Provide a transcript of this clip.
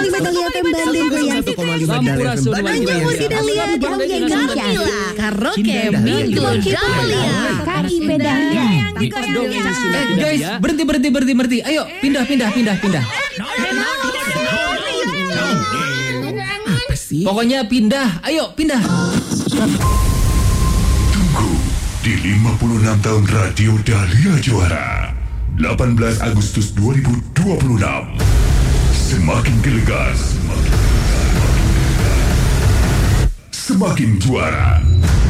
101,5 Dahlia FM Bandung goyang. 101,5 Dahlia FM Bandung Musik Dahlia dan Indonesia. Karaoke Minggu Dahlia. KIP Dahlia. Guys, berhenti. Ayo, pindah. Apa sih? Pokoknya pindah. Ayo, pindah. Tunggu di 56 tahun Radio Dahlia Juara. 18 Agustus 2026. Semakin gelegar, semakin juara.